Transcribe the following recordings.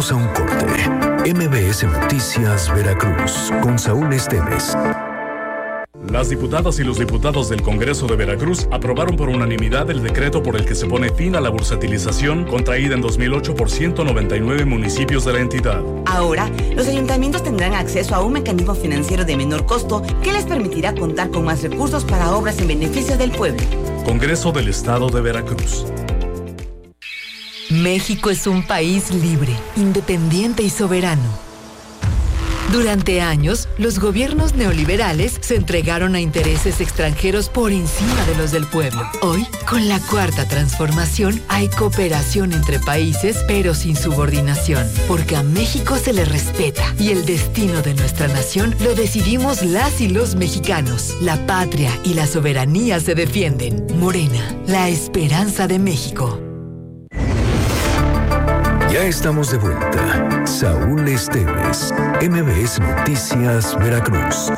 Vamos a un corte. MBS Noticias Veracruz con Saúl Esteves. Las diputadas y los diputados del Congreso de Veracruz aprobaron por unanimidad el decreto por el que se pone fin a la bursatilización contraída en 2008 por 199 municipios de la entidad. Ahora, los ayuntamientos tendrán acceso a un mecanismo financiero de menor costo que les permitirá contar con más recursos para obras en beneficio del pueblo. Congreso del Estado de Veracruz. México es un país libre, independiente y soberano. Durante años, los gobiernos neoliberales se entregaron a intereses extranjeros por encima de los del pueblo. Hoy, con la Cuarta Transformación, hay cooperación entre países, pero sin subordinación, porque a México se le respeta y el destino de nuestra nación lo decidimos las y los mexicanos. La patria y la soberanía se defienden. Morena, la esperanza de México. Ya estamos de vuelta. Saúl Esteves, MBS Noticias Veracruz.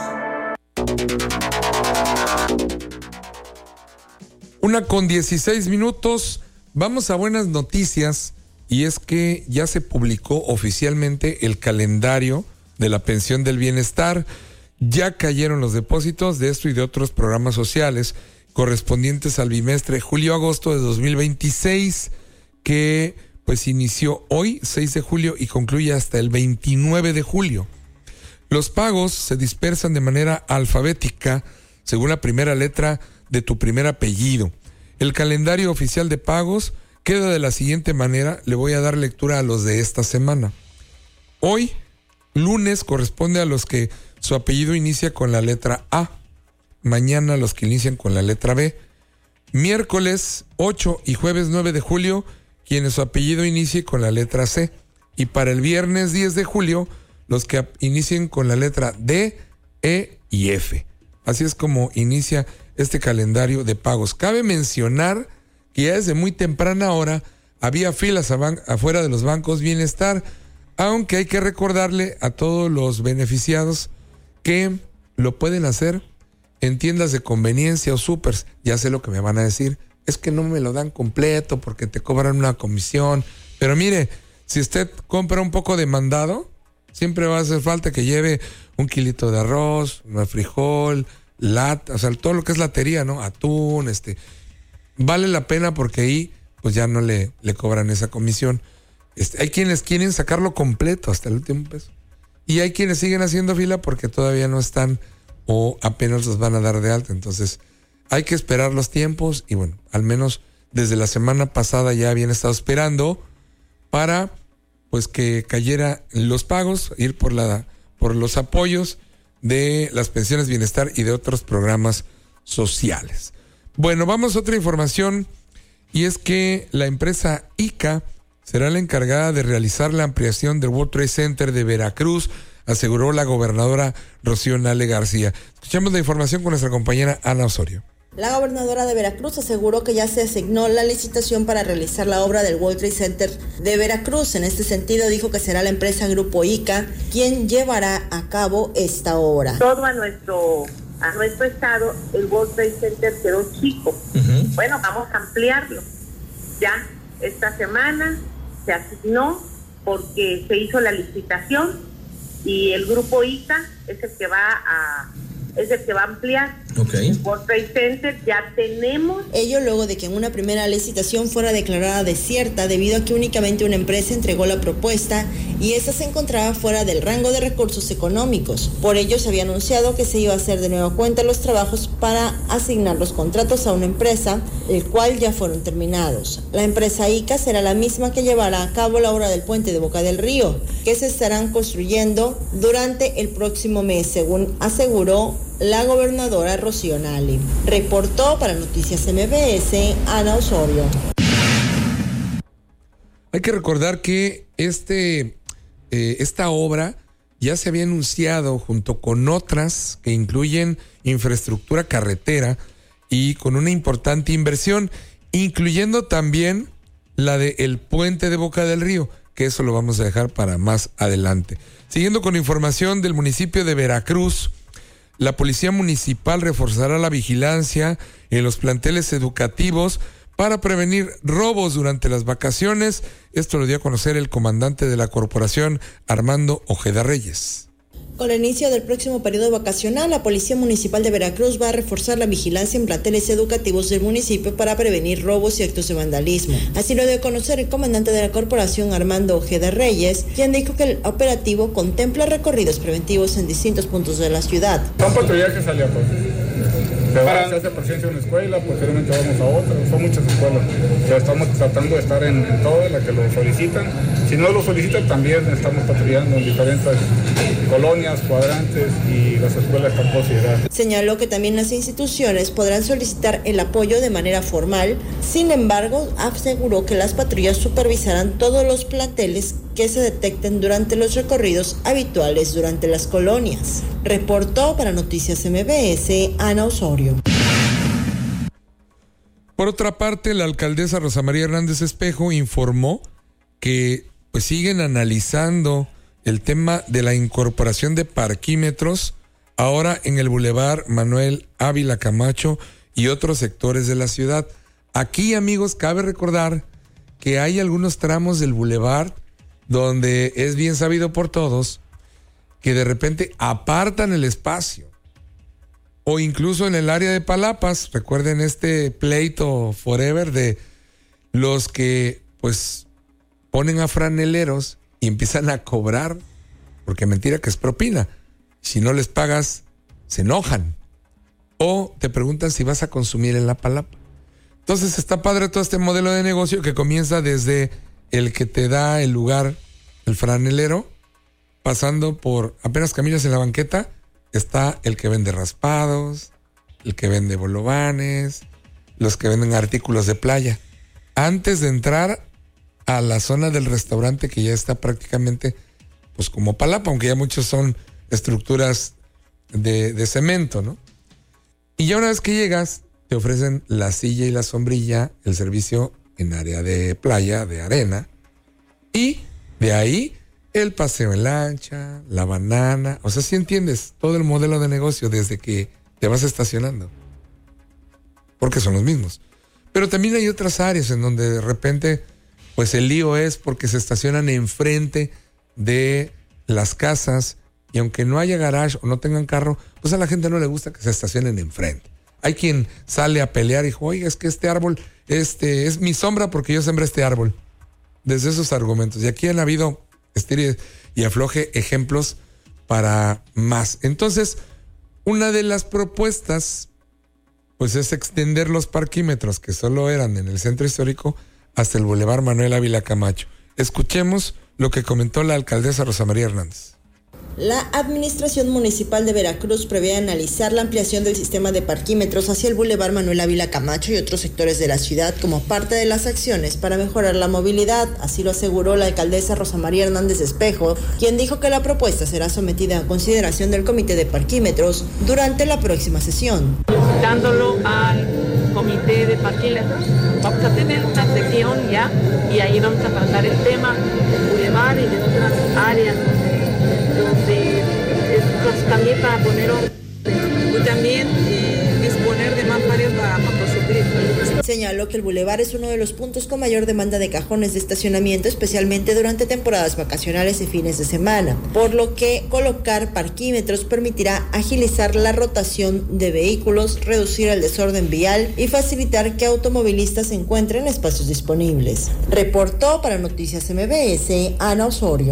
1:16. Vamos a buenas noticias, y es que ya se publicó oficialmente el calendario de la pensión del bienestar. Ya cayeron los depósitos de esto y de otros programas sociales correspondientes al bimestre julio-agosto de 2026, que pues inició hoy, 6 de julio, y concluye hasta el 29 de julio. Los pagos se dispersan de manera alfabética según la primera letra de tu primer apellido. El calendario oficial de pagos queda de la siguiente manera. Le voy a dar lectura a los de esta semana. Hoy, lunes, corresponde a los que su apellido inicia con la letra A. Mañana, los que inician con la letra B. Miércoles 8 y jueves 9 de julio, quienes su apellido inicie con la letra C. Y para el viernes 10 de julio, los que inicien con la letra D, E y F. Así es como inicia este calendario de pagos. Cabe mencionar que ya desde muy temprana hora había filas afuera de los bancos Bienestar, aunque hay que recordarle a todos los beneficiados que lo pueden hacer en tiendas de conveniencia o supers. Ya sé lo que me van a decir. Es que no me lo dan completo porque te cobran una comisión. Pero mire, si usted compra un poco de mandado, siempre va a hacer falta que lleve un kilito de arroz, un frijol, lata, o sea, todo lo que es latería, ¿no? Atún, vale la pena porque ahí pues ya no le cobran esa comisión. Hay quienes quieren sacarlo completo hasta el último peso. Y hay quienes siguen haciendo fila porque todavía no están o apenas los van a dar de alta. Entonces, hay que esperar los tiempos y bueno, al menos desde la semana pasada ya habían estado esperando para pues que cayera los pagos, ir por los apoyos de las pensiones bienestar y de otros programas sociales. Bueno, vamos a otra información, y es que la empresa ICA será la encargada de realizar la ampliación del World Trade Center de Veracruz, aseguró la gobernadora Rocío Nale García. Escuchamos la información con nuestra compañera Ana Osorio. La gobernadora de Veracruz aseguró que ya se asignó la licitación para realizar la obra del World Trade Center de Veracruz. En este sentido, dijo que será la empresa Grupo ICA quien llevará a cabo esta obra. Todo a nuestro estado, el World Trade Center quedó chico. Bueno, vamos a ampliarlo. Ya esta semana se asignó porque se hizo la licitación y el Grupo ICA es el que va a ampliar. Okay. El World Trade Center ya tenemos. Ello luego de que en una primera licitación fuera declarada desierta debido a que únicamente una empresa entregó la propuesta y esa se encontraba fuera del rango de recursos económicos. Por ello se había anunciado que se iba a hacer de nueva cuenta los trabajos para asignar los contratos a una empresa, el cual ya fueron terminados. La empresa ICA será la misma que llevará a cabo la obra del puente de Boca del Río, que se estarán construyendo durante el próximo mes, según aseguró la gobernadora Rocío Nale. Reportó para Noticias MBS, Ana Osorio. Hay que recordar que esta obra ya se había anunciado junto con otras que incluyen infraestructura carretera y con una importante inversión, incluyendo también la del puente de Boca del Río, que eso lo vamos a dejar para más adelante. Siguiendo con información del municipio de Veracruz, la Policía Municipal reforzará la vigilancia en los planteles educativos para prevenir robos durante las vacaciones. Esto lo dio a conocer el comandante de la corporación, Armando Ojeda Reyes. Con el inicio del próximo periodo vacacional, la Policía Municipal de Veracruz va a reforzar la vigilancia en planteles educativos del municipio para prevenir robos y actos de vandalismo. Así lo dio a conocer el comandante de la corporación, Armando Ojeda Reyes, quien dijo que el operativo contempla recorridos preventivos en distintos puntos de la ciudad. Son patrullajes aleatorios. Se hace presencia en una escuela, posteriormente vamos a otra, son muchas escuelas. Estamos tratando de estar en todas las que lo solicitan. Si no lo solicitan, también estamos patrullando en diferentes colonias, cuadrantes y las escuelas están consideradas. Señaló que también las instituciones podrán solicitar el apoyo de manera formal. Sin embargo, aseguró que las patrullas supervisarán todos los planteles que se detecten durante los recorridos habituales durante las colonias. Reportó para Noticias MBS, Ana Osorio. Por otra parte, la alcaldesa Rosa María Hernández Espejo informó que pues siguen analizando el tema de la incorporación de parquímetros ahora en el Boulevard Manuel Ávila Camacho y otros sectores de la ciudad. Aquí, amigos, cabe recordar que hay algunos tramos del Boulevard donde es bien sabido por todos que de repente apartan el espacio. O incluso en el área de Palapas, recuerden este pleito forever de los que pues ponen a franeleros y empiezan a cobrar, porque mentira que es propina. Si no les pagas, se enojan. O te preguntan si vas a consumir en la Palapa. Entonces está padre todo este modelo de negocio que comienza desde el que te da el lugar, el franelero, pasando por apenas caminas en la banqueta, está el que vende raspados, el que vende bolovanes, los que venden artículos de playa. Antes de entrar a la zona del restaurante que ya está prácticamente pues como Palapa, aunque ya muchos son estructuras de cemento, ¿no? Y ya una vez que llegas, te ofrecen la silla y la sombrilla, el servicio en área de playa, de arena, y de ahí el paseo en lancha, la banana, o sea, si entiendes todo el modelo de negocio desde que te vas estacionando, porque son los mismos. Pero también hay otras áreas en donde de repente, pues el lío es porque se estacionan enfrente de las casas y aunque no haya garage o no tengan carro, pues a la gente no le gusta que se estacionen enfrente. Hay quien sale a pelear y dijo, oiga, es que este árbol, es mi sombra porque yo sembré este árbol. Desde esos argumentos. Y aquí han habido estire y afloje ejemplos para más. Entonces, una de las propuestas pues es extender los parquímetros que solo eran en el centro histórico hasta el Boulevard Manuel Ávila Camacho. Escuchemos lo que comentó la alcaldesa Rosa María Hernández. La Administración Municipal de Veracruz prevé analizar la ampliación del sistema de parquímetros hacia el Boulevard Manuel Ávila Camacho y otros sectores de la ciudad como parte de las acciones para mejorar la movilidad. Así lo aseguró la alcaldesa Rosa María Hernández Espejo, quien dijo que la propuesta será sometida a consideración del Comité de Parquímetros durante la próxima sesión. Dándolo al Comité de Parquímetros, vamos a tener una sección ya y ahí vamos a tratar el tema del Boulevard y de otras áreas donde pues, también para poner orden y también disponer de más áreas para motociclistas. Señaló que el bulevar es uno de los puntos con mayor demanda de cajones de estacionamiento, especialmente durante temporadas vacacionales y fines de semana, por lo que colocar parquímetros permitirá agilizar la rotación de vehículos, reducir el desorden vial y facilitar que automovilistas encuentren espacios disponibles. Reportó para Noticias MBS, Ana Osorio.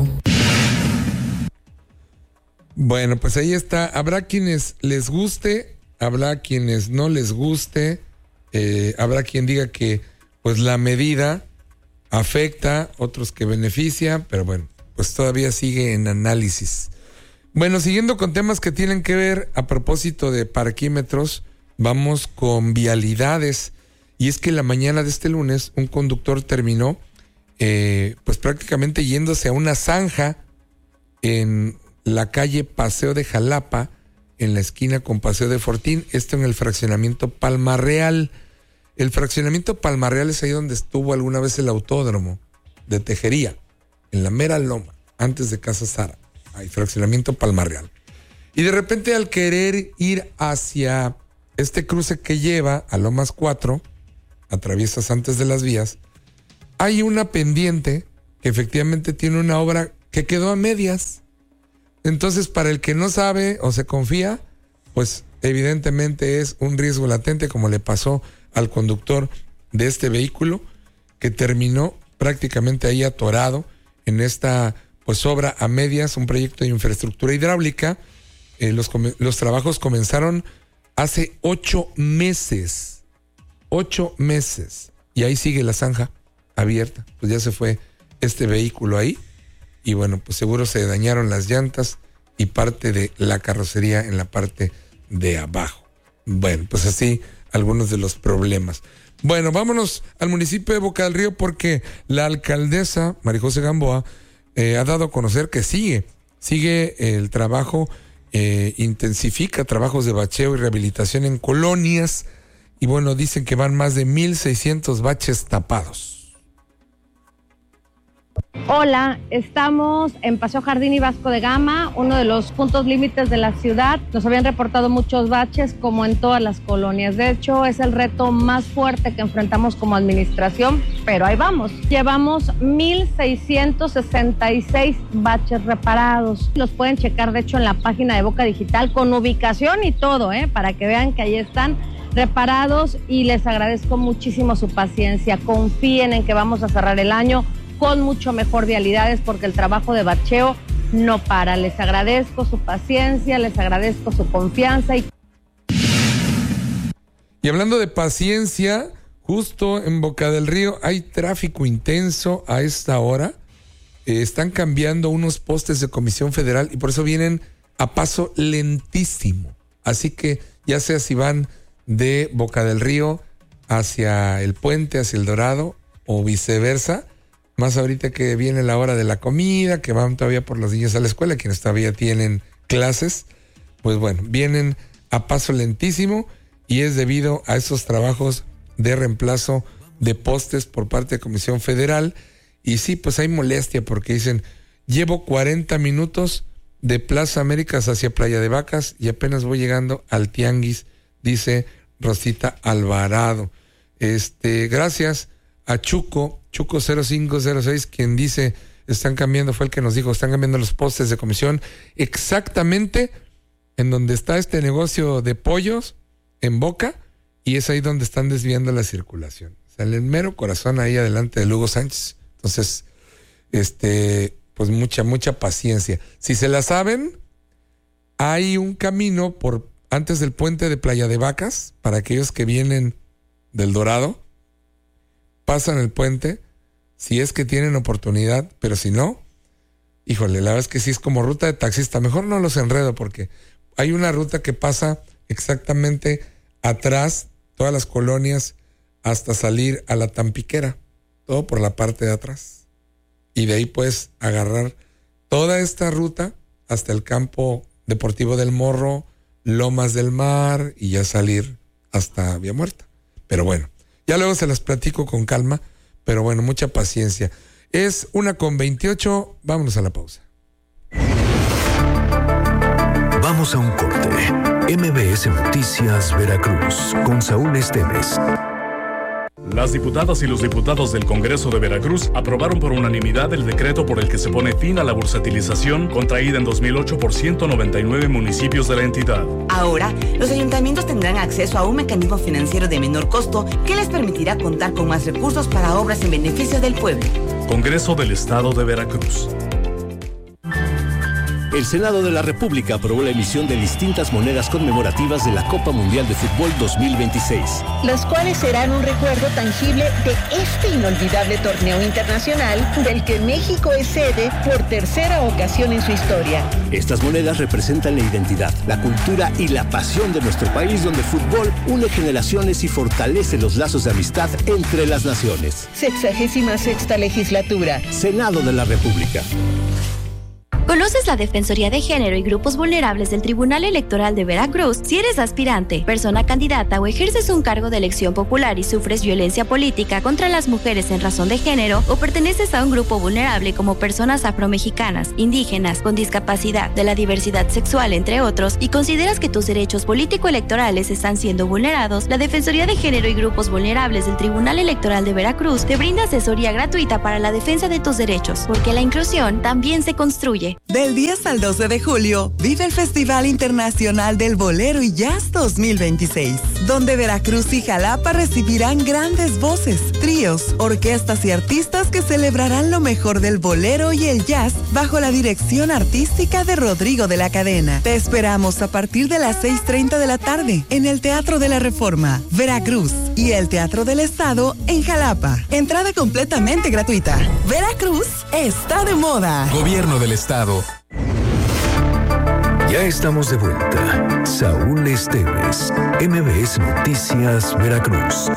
Bueno, pues ahí está. Habrá quienes les guste, habrá quienes no les guste, habrá quien diga que pues la medida afecta, otros que beneficia, pero bueno, pues todavía sigue en análisis. Bueno, siguiendo con temas que tienen que ver a propósito de parquímetros, vamos con vialidades. Y es que la mañana de este lunes un conductor terminó pues prácticamente yéndose a una zanja en la calle Paseo de Jalapa, en la esquina con Paseo de Fortín, esto en el fraccionamiento Palma Real. El fraccionamiento Palma Real es ahí donde estuvo alguna vez el autódromo de Tejería, en la mera loma, antes de Casa Sara, hay fraccionamiento Palma Real. Y de repente al querer ir hacia este cruce que lleva a Lomas 4, atraviesas antes de las vías, hay una pendiente que efectivamente tiene una obra que quedó a medias. Entonces, para el que no sabe o se confía, pues evidentemente es un riesgo latente, como le pasó al conductor de este vehículo, que terminó prácticamente ahí atorado en esta pues obra a medias, un proyecto de infraestructura hidráulica. Los trabajos comenzaron hace 8 meses. 8 meses. Y ahí sigue la zanja abierta. Pues ya se fue este vehículo ahí. Y bueno, pues seguro se dañaron las llantas y parte de la carrocería en la parte de abajo. Bueno, pues así algunos de los problemas. Bueno, vámonos al municipio de Boca del Río, porque la alcaldesa María José Gamboa ha dado a conocer que sigue el trabajo, intensifica trabajos de bacheo y rehabilitación en colonias, y bueno, dicen que van más de 1,600 baches tapados. Hola, estamos en Paseo Jardín y Vasco de Gama, uno de los puntos límites de la ciudad. Nos habían reportado muchos baches, como en todas las colonias. De hecho, es el reto más fuerte que enfrentamos como administración, pero ahí vamos. Llevamos 1,666 baches reparados. Los pueden checar, de hecho, en la página de Boca Digital, con ubicación y todo, para que vean que ahí están reparados, y les agradezco muchísimo su paciencia. Confíen en que vamos a cerrar el año con mucho mejor vialidades, porque el trabajo de bacheo no para. Les agradezco su paciencia, les agradezco su confianza. Y hablando de paciencia, justo en Boca del Río hay tráfico intenso a esta hora. Están cambiando unos postes de Comisión Federal y por eso vienen a paso lentísimo. Así que ya sea si van de Boca del Río hacia el puente, hacia El Dorado o viceversa, más ahorita que viene la hora de la comida, que van todavía por los niños a la escuela, quienes todavía tienen clases, pues bueno, vienen a paso lentísimo, y es debido a esos trabajos de reemplazo de postes por parte de Comisión Federal. Y sí, pues hay molestia, porque dicen, llevo 40 minutos de Plaza Américas hacia Playa de Vacas y apenas voy llegando al Tianguis, dice Rosita Alvarado. Gracias a Chuco 0506, quien dice, fue el que nos dijo, están cambiando los postes de comisión exactamente en donde está este negocio de pollos en Boca, y es ahí donde están desviando la circulación. O sea, en el mero corazón, ahí adelante de Lugo Sánchez. Entonces, pues mucha paciencia. Si se la saben, hay un camino antes del puente de Playa de Vacas, para aquellos que vienen del Dorado, pasan el puente, si es que tienen oportunidad, pero si no, híjole, la verdad es que sí es como ruta de taxista. Mejor no los enredo, porque hay una ruta que pasa exactamente atrás, todas las colonias, hasta salir a la Tampiquera, todo por la parte de atrás. Y de ahí puedes agarrar toda esta ruta hasta el campo deportivo del Morro, Lomas del Mar, y ya salir hasta Vía Muerta. Pero bueno, ya luego se las platico con calma, pero bueno, mucha paciencia. Es 1:28, vámonos a la pausa. Vamos a un corte. MBS Noticias Veracruz, con Saúl Esteves. Las diputadas y los diputados del Congreso de Veracruz aprobaron por unanimidad el decreto por el que se pone fin a la bursatilización contraída en 2008 por 199 municipios de la entidad. Ahora, los ayuntamientos tendrán acceso a un mecanismo financiero de menor costo que les permitirá contar con más recursos para obras en beneficio del pueblo. Congreso del Estado de Veracruz. El Senado de la República aprobó la emisión de distintas monedas conmemorativas de la Copa Mundial de Fútbol 2026. Las cuales serán un recuerdo tangible de este inolvidable torneo internacional del que México es sede por tercera ocasión en su historia. Estas monedas representan la identidad, la cultura y la pasión de nuestro país, donde el fútbol une generaciones y fortalece los lazos de amistad entre las naciones. 66ª legislatura. Senado de la República. ¿Conoces la Defensoría de Género y Grupos Vulnerables del Tribunal Electoral de Veracruz? Si eres aspirante, persona candidata o ejerces un cargo de elección popular y sufres violencia política contra las mujeres en razón de género o perteneces a un grupo vulnerable como personas afromexicanas, indígenas, con discapacidad, de la diversidad sexual, entre otros, y consideras que tus derechos político-electorales están siendo vulnerados, la Defensoría de Género y Grupos Vulnerables del Tribunal Electoral de Veracruz te brinda asesoría gratuita para la defensa de tus derechos, porque la inclusión también se construye. Del 10 al 12 de julio, vive el Festival Internacional del Bolero y Jazz 2026, donde Veracruz y Jalapa recibirán grandes voces, tríos, orquestas y artistas que celebrarán lo mejor del bolero y el jazz bajo la dirección artística de Rodrigo de la Cadena. Te esperamos a partir de las 6:30 de la tarde en el Teatro de la Reforma, Veracruz, y el Teatro del Estado en Jalapa. Entrada completamente gratuita. Veracruz está de moda. Gobierno del Estado. Ya estamos de vuelta. Saúl Esteves, MBS Noticias, Veracruz.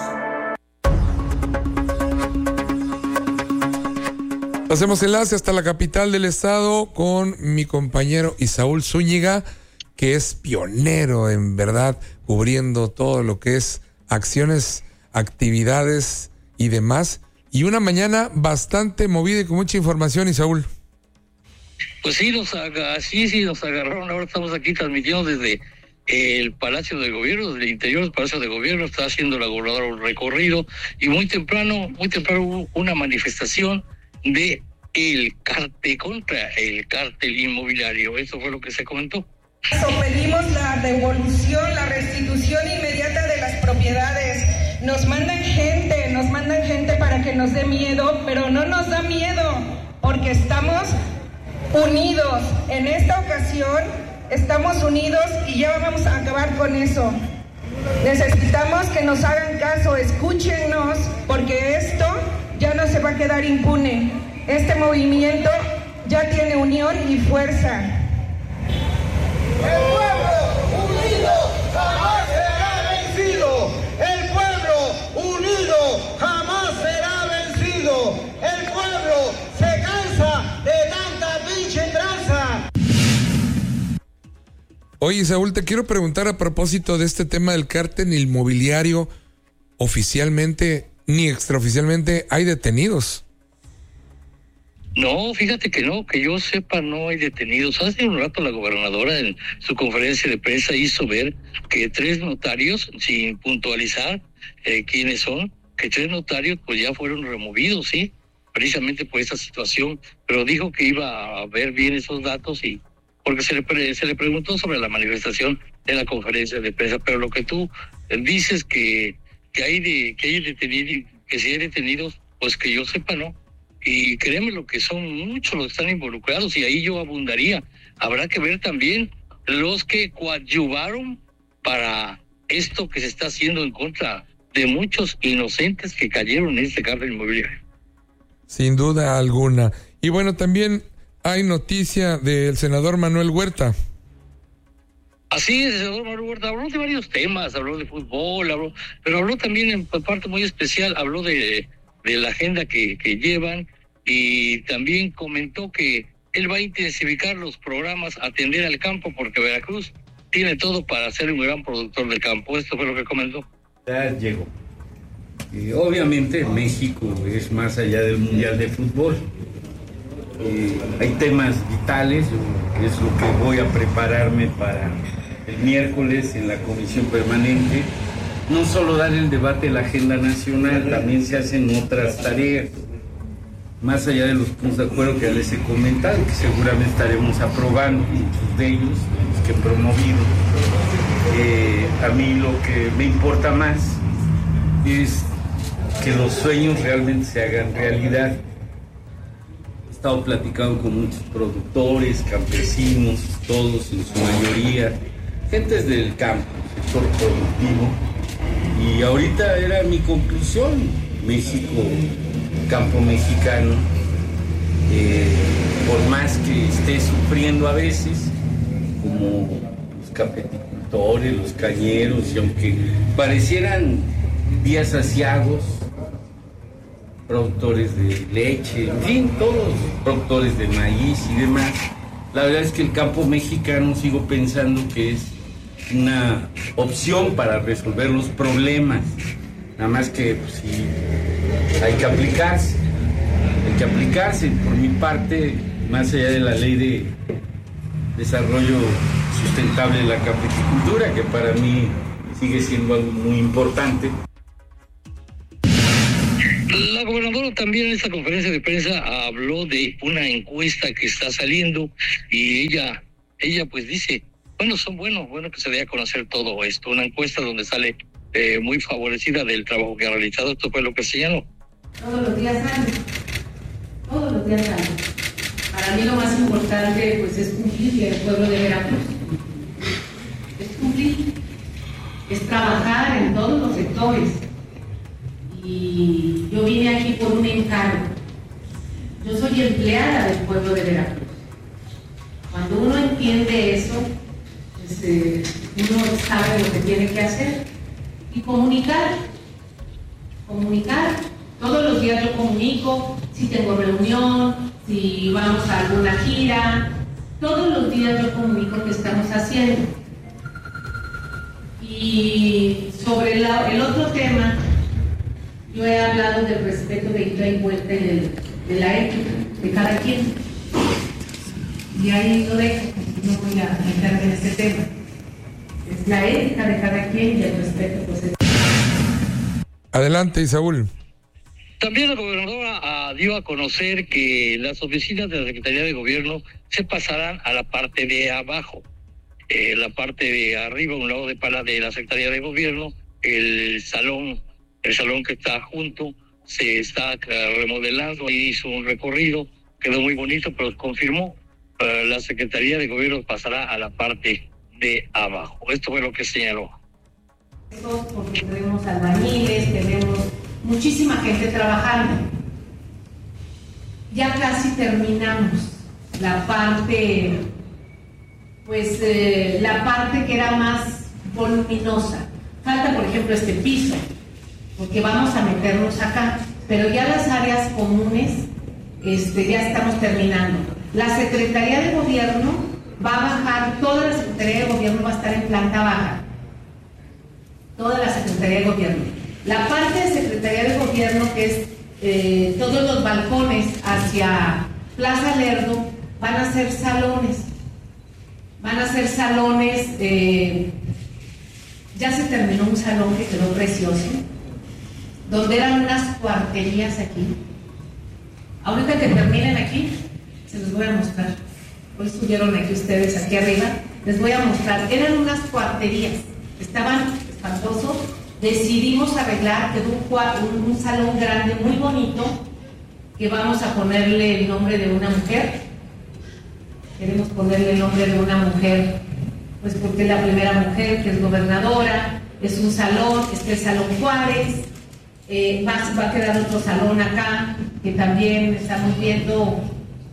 Hacemos enlace hasta la capital del estado con mi compañero Isaúl Zúñiga, que es pionero en verdad, cubriendo todo lo que es acciones, actividades y demás. Y una mañana bastante movida y con mucha información, Isaúl. Pues sí, nos agarraron. Ahora estamos aquí transmitiendo desde el Palacio de Gobierno, desde el interior del Palacio de Gobierno. Está haciendo la gobernadora un recorrido y muy temprano hubo una manifestación de el cártel contra el cártel inmobiliario. Eso fue lo que se comentó. Pedimos la devolución, la restitución inmediata de las propiedades. Nos mandan gente para que nos dé miedo, pero no nos da miedo porque estamos unidos. En esta ocasión estamos unidos y ya vamos a acabar con eso. Necesitamos que nos hagan caso, escúchenos, porque esto ya no se va a quedar impune. Este movimiento ya tiene unión y fuerza. El pueblo unido jamás será vencido. El pueblo unido jamás será vencido. El pueblo se cansa de tanta pinche tranza. Oye, Saúl, te quiero preguntar a propósito de este tema del cártel inmobiliario. Oficialmente ni extraoficialmente hay detenidos. No, fíjate que no, que yo sepa no hay detenidos. Hace un rato la gobernadora en su conferencia de prensa hizo ver que 3 notarios, sin puntualizar quiénes son, que 3 notarios pues ya fueron removidos, sí, precisamente por esa situación, pero dijo que iba a ver bien esos datos y porque se le preguntó sobre la manifestación en la conferencia de prensa, pero lo que tú dices que hay detenidos, que si hay detenidos, pues que yo sepa no. Y créeme lo que son muchos los que están involucrados y ahí yo abundaría. Habrá que ver también los que coadyuvaron para esto que se está haciendo en contra de muchos inocentes que cayeron en este cártel inmobiliario. Sin duda alguna. Y bueno, también hay noticia del senador Manuel Huerta. Así es, el senador Manuel Huerta habló de varios temas, habló de fútbol, pero habló también en parte muy especial, habló de la agenda que llevan y también comentó que él va a intensificar los programas, atender al campo, porque Veracruz tiene todo para ser un gran productor del campo. Esto fue lo que comentó. Ya llegó. Obviamente México es más allá del Mundial de Fútbol. Hay temas vitales, es lo que voy a prepararme para el miércoles en la comisión permanente. No solo dar el debate de la agenda nacional, también se hacen otras tareas, más allá de los puntos de acuerdo que ya les he comentado, que seguramente estaremos aprobando, muchos de ellos, los que he promovido. A mí lo que me importa más es que los sueños realmente se hagan realidad. He estado platicando con muchos productores, campesinos, todos en su mayoría, gentes del campo, sector productivo. Y ahorita era mi conclusión, México, campo mexicano, por más que esté sufriendo a veces, como los campesicultores, los cañeros, y aunque parecieran días aciagos, productores de leche, en fin, todos productores de maíz y demás, La verdad es que el campo mexicano sigo pensando que es una opción para resolver los problemas. Nada más que pues, sí, hay que aplicarse. Por mi parte, más allá de la ley de desarrollo sustentable de la campesicultura, que para mí sigue siendo algo muy importante. La gobernadora también en esta conferencia de prensa habló de una encuesta que está saliendo y ella pues dice, bueno que se dé a conocer todo esto, una encuesta donde sale muy favorecida del trabajo que ha realizado. Esto fue lo que señaló. Todos los días sale. Para mí lo más importante pues es cumplir el pueblo de Veracruz. Es cumplir, es trabajar en todos los sectores. Y yo vine aquí por un encargo. Yo soy empleada del pueblo de Veracruz. Cuando uno entiende eso, pues, uno sabe lo que tiene que hacer y comunicar. Todos los días yo comunico, si tengo reunión, si vamos a alguna gira, todos los días yo comunico qué estamos haciendo. Y sobre el otro tema, yo he hablado del respeto de ida y vuelta y de la ética de cada quien. Y ahí lo dejo, no voy a meterme en ese tema. Es la ética de cada quien y el respeto, pues es. Adelante, Isaúl. También la gobernadora dio a conocer que las oficinas de la Secretaría de Gobierno se pasarán a la parte de abajo. La parte de arriba, a un lado de la Secretaría de Gobierno, el salón que está junto, se está remodelando. Ahí hizo un recorrido, quedó muy bonito, pero confirmó, la Secretaría de Gobierno pasará a la parte de abajo. Esto fue lo que señaló. Porque tenemos albañiles, tenemos muchísima gente trabajando. Ya casi terminamos la parte, pues la parte que era más voluminosa. Falta, por ejemplo, este piso, porque vamos a meternos acá, pero ya las áreas comunes ya estamos terminando. La Secretaría de Gobierno va a bajar, toda la Secretaría de Gobierno va a estar en planta baja. Toda la Secretaría de Gobierno. La parte de Secretaría de Gobierno, que es todos los balcones hacia Plaza Lerdo, van a ser salones. Ya se terminó un salón que quedó precioso, donde eran unas cuarterías aquí. Ahorita que terminen aquí, se los voy a mostrar. Hoy estuvieron aquí ustedes, aquí arriba. Les voy a mostrar. Eran unas cuarterías. Estaban espantosos. Decidimos arreglar, quedó un salón grande, muy bonito, que vamos a ponerle el nombre de una mujer. Queremos ponerle el nombre de una mujer, pues porque es la primera mujer que es gobernadora. Es un salón, el Salón Juárez. Va a quedar otro salón acá, que también estamos viendo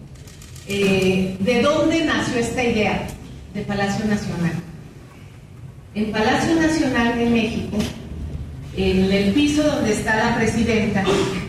de dónde nació esta idea, de Palacio Nacional. En Palacio Nacional de México, en el piso donde está la presidenta,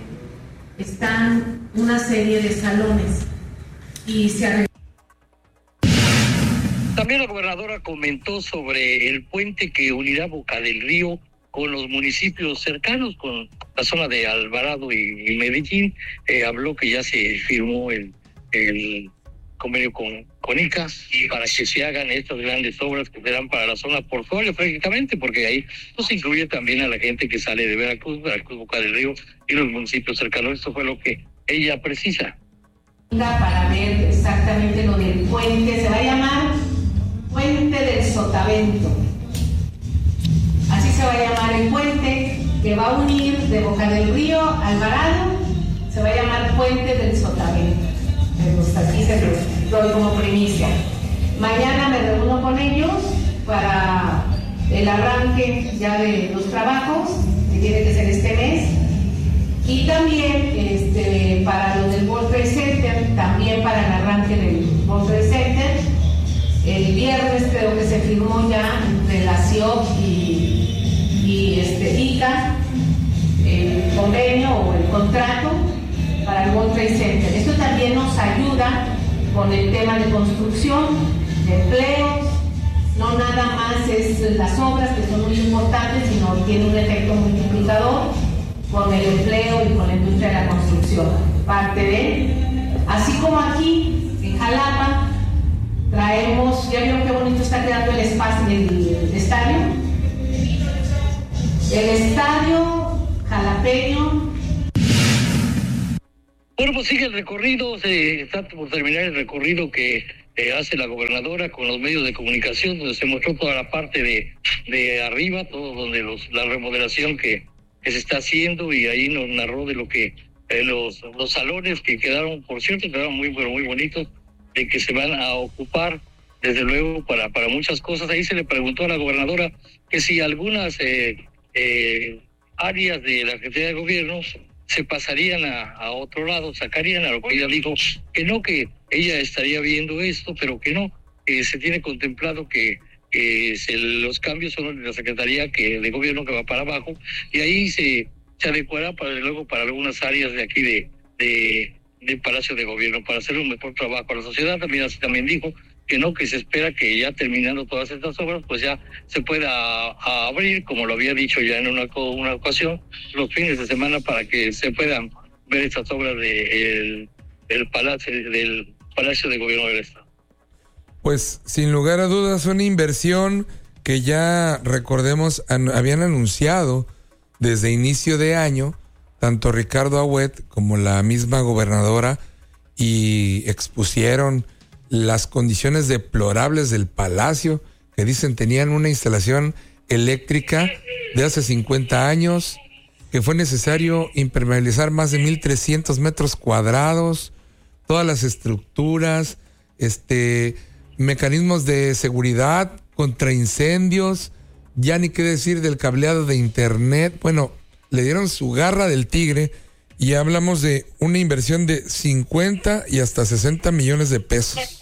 están una serie de salones y se arregló. También la gobernadora comentó sobre el puente que unirá Boca del Río con los municipios cercanos, con la zona de Alvarado y Medellín. Habló que ya se firmó el convenio con ICA para que se hagan estas grandes obras que serán para la zona portuaria prácticamente, porque ahí se incluye también a la gente que sale de Veracruz, Boca del Río y los municipios cercanos. Esto fue lo que ella precisa. Para ver exactamente lo del puente, se va a llamar Puente del Sotavento. Así se va a llamar el puente que va a unir de Boca del Río a Alvarado. Se va a llamar Puente del Sotavento. Pues aquí se los doy como primicia. Mañana me reúno con ellos para el arranque ya de los trabajos, que tiene que ser este mes. Y también para lo del World Trade Center, también para el arranque del World Trade Center. El viernes creo que se firmó ya entre la CIOP y ICA el convenio o el contrato para el World Trade Center. Esto también nos ayuda con el tema de construcción, de empleos. No nada más es las obras, que son muy importantes, sino tiene un efecto multiplicador con el empleo y con la industria de la construcción. Parte de, así como aquí en Jalapa, traemos, ya vieron qué bonito está quedando el espacio del estadio. El estadio jalapeño. Bueno, pues sigue el recorrido, está por terminar el recorrido que hace la gobernadora con los medios de comunicación, donde se mostró toda la parte de arriba, todo donde la remodelación que se está haciendo, y ahí nos narró de lo que los salones que quedaron, por cierto, quedaron muy bonitos, de que se van a ocupar desde luego para muchas cosas. Ahí se le preguntó a la gobernadora que si algunas áreas de la Secretaría de Gobierno se pasarían a otro lado, sacarían, a lo que ella dijo que no, que ella estaría viendo esto, pero que no, que se tiene contemplado que los cambios son de la Secretaría de Gobierno que va para abajo, y ahí se adecuará luego para algunas áreas de aquí de Palacio de Gobierno, para hacer un mejor trabajo a la sociedad. También dijo que no, que se espera que ya terminando todas estas obras, pues ya se pueda abrir, como lo había dicho ya en una ocasión, los fines de semana, para que se puedan ver estas obras del Palacio de Gobierno del Estado. Pues sin lugar a dudas una inversión que ya, recordemos, habían anunciado desde inicio de año, tanto Ricardo Agüet como la misma gobernadora, y expusieron las condiciones deplorables del palacio, que dicen tenían una instalación eléctrica de hace 50 años, que fue necesario impermeabilizar más de 1,300 metros cuadrados, todas las estructuras, mecanismos de seguridad contra incendios, ya ni qué decir del cableado de internet. Bueno, le dieron su garra del tigre, y hablamos de una inversión de 50 y hasta 60 millones de pesos.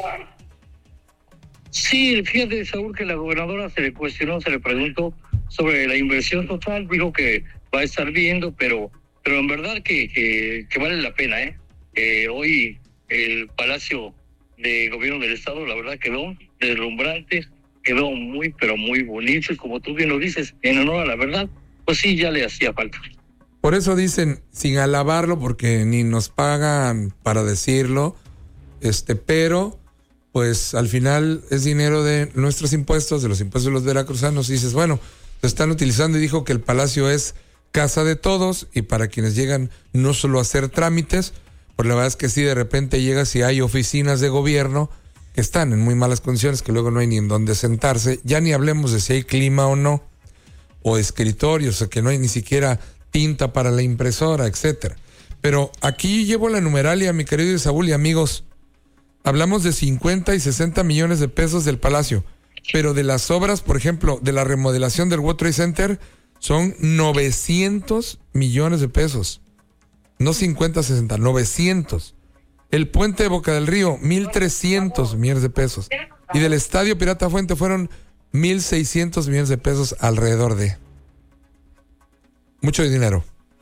Sí, fíjate, Saúl, que la gobernadora se le preguntó sobre la inversión total, dijo que va a estar viendo, pero en verdad que vale la pena, hoy el Palacio de Gobierno del Estado, la verdad, quedó deslumbrante, quedó muy, pero muy bonito, y como tú bien lo dices, en honor a la verdad, pues sí, ya le hacía falta. Por eso dicen, sin alabarlo, porque ni nos pagan para decirlo, pero pues al final es dinero de nuestros impuestos, de los impuestos de los veracruzanos, y dices, bueno, se están utilizando, y dijo que el palacio es casa de todos, y para quienes llegan no solo a hacer trámites, pues la verdad es que sí, de repente llegas y hay oficinas de gobierno que están en muy malas condiciones, que luego no hay ni en dónde sentarse, ya ni hablemos de si hay clima o no, o escritorios, o que no hay ni siquiera tinta para la impresora, etcétera. Pero aquí llevo la numeralia, mi querido Saúl y amigos. Hablamos de 50 y 60 millones de pesos del palacio, pero de las obras, por ejemplo, de la remodelación del World Trade Center, son 900 millones de pesos. No 50, 60, 900. El puente de Boca del Río, 1,300 millones de pesos. Y del Estadio Pirata Fuente fueron 1,600 millones de pesos alrededor de. Mucho dinero.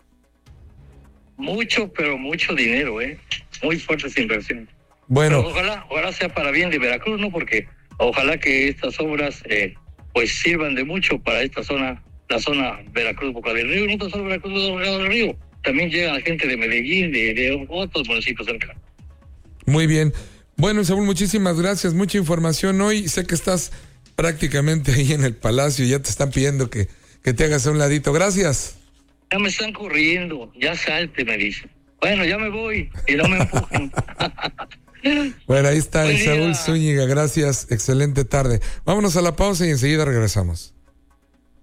Mucho, pero mucho dinero, muy fuerte esa inversión. Bueno. Pero ojalá sea para bien de Veracruz, ¿no? Porque ojalá que estas obras pues sirvan de mucho para esta zona, la zona Veracruz, Boca del Río, y no solo Veracruz, Boca del Río. También llega la gente de Medellín, de otros municipios cercanos. Muy bien. Bueno, Saúl, muchísimas gracias. Mucha información hoy. Sé que estás prácticamente ahí en el palacio y ya te están pidiendo que te hagas a un ladito. Gracias. Ya me están corriendo, ya salte, me dicen. Bueno, ya me voy y no me empujen. Bueno, ahí está el Saúl Zúñiga, gracias, excelente tarde. Vámonos a la pausa y enseguida regresamos.